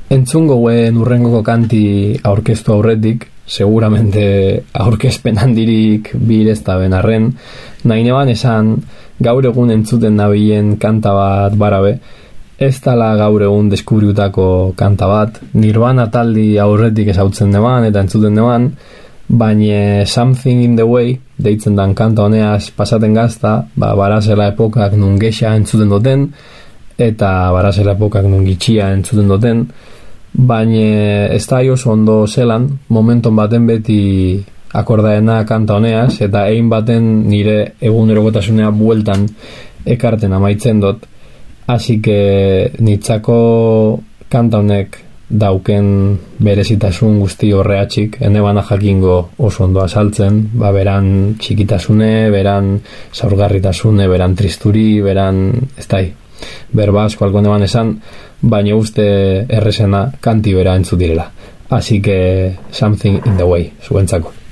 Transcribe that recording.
Entzungo guen urrengoko kanti aurkeztu aurretik, seguramente aurkezpen handirik bireztaben arren, nahi neban esan gaur egun entzuten nabilen kanta bat barabe, ez dala gaur egun deskubriutako kanta bat, Nirvana taldi aurretik ezautzen neban eta entzuten neban, baina Something in the Way, deitzen dan kanta honeaz pasaten gazta, barazela epokak nun gexa entzuten duten, eta barazela epokak nun gitxia entzuten duten, baina ez da oso ondo zelan, momenton baten beti akordaena kanta honeaz, eta egin baten nire egunerokotasunea bueltan ekarten amaitzen dut, hasi que nitzako kanta honek dauken berezitasun guzti horreatxik, ene bana jakingo oso ondo azaltzen, beran txikitasune, beran zaurgarritasune, beran tristuri, beran ez da, berba asko alko neban esan, baina uste errezena kanti bera entzut direla. Así que Something in the Way, zuentzako.